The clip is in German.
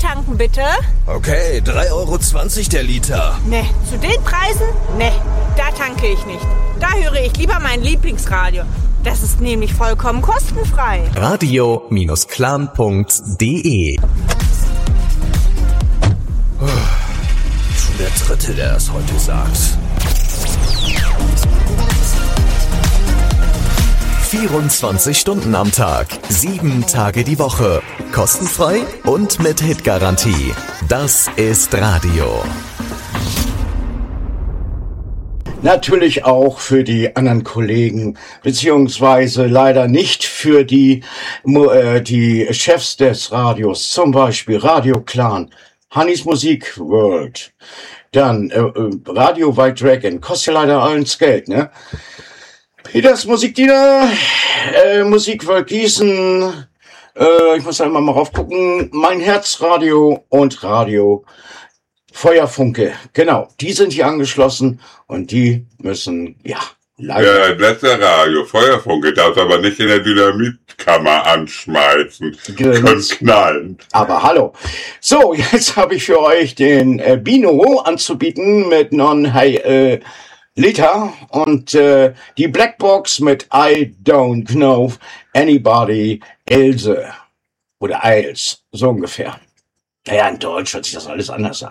tanken, bitte. Okay, 3,20 € der Liter. Ne, zu den Preisen? Ne, da tanke ich nicht. Da höre ich lieber mein Lieblingsradio. Das ist nämlich vollkommen kostenfrei. Radio-clan.de Schon der Dritte, der das heute sagt. 24 Stunden am Tag, 7 Tage die Woche. Kostenfrei und mit Hitgarantie. Das ist Radio. Natürlich auch für die anderen Kollegen, beziehungsweise leider nicht für die Chefs des Radios, zum Beispiel Radio Clan, Hannis Musik World, dann Radio White Dragon, kostet ja leider allen's Geld, ne? Peters Musikdiener, Musikworld Gießen, ich muss einmal mal raufgucken, Mein Herzradio und Radio Feuerfunke, genau, die sind hier angeschlossen und die müssen, ja, leider. Ja, das ist der Radio, Feuerfunke, darfst aber nicht in der Dynamitkammer anschmeißen. Können knallen. Aber hallo. So, jetzt habe ich für euch den Bino anzubieten mit Non-Hey Liter und die Blackbox mit I Don't Know Anybody Else oder Eils, so ungefähr. Naja, in Deutsch hört sich das alles anders an.